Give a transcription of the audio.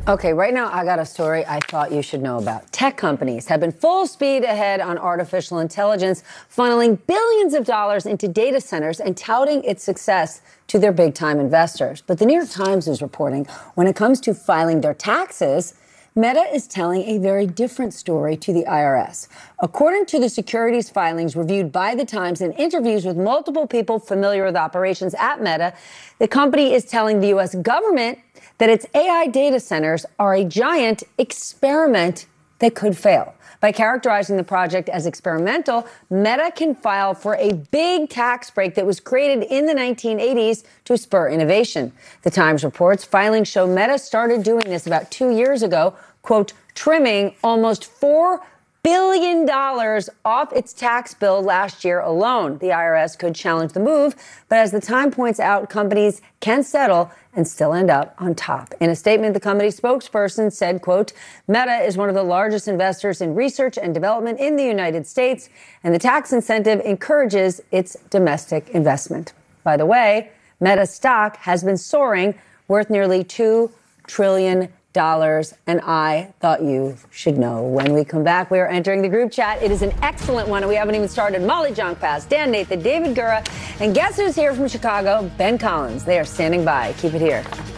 Okay, right now I got a story I thought you should know about. Tech companies have been full speed ahead on artificial intelligence, funneling billions of dollars into data centers and touting its success to their big-time investors. But the New York Times is reporting when it comes to filing their taxes, Meta is telling a very different story to the IRS. According to the securities filings reviewed by the Times and interviews with multiple people familiar with operations at Meta, the company is telling the U.S. government that its AI data centers are a giant experiment that could fail. By characterizing the project as experimental, Meta can file for a big tax break that was created in the 1980s to spur innovation. The Times reports filings show Meta started doing this about 2 years ago, quote, trimming almost $4 billion off its tax bill last year alone. The IRS could challenge the move, but as the Times points out, companies can settle and still end up on top. In a statement, the company spokesperson said, quote, Meta is one of the largest investors in research and development in the United States, and the tax incentive encourages its domestic investment. By the way, Meta stock has been soaring, worth nearly $2 trillion. And I thought you should know. When we come back, we are entering the group chat. It is an excellent one, and we haven't even started. Molly Jong-Pass, Dan Nathan, David Gura, and guess who's here from Chicago? Ben Collins. They are standing by. Keep it here.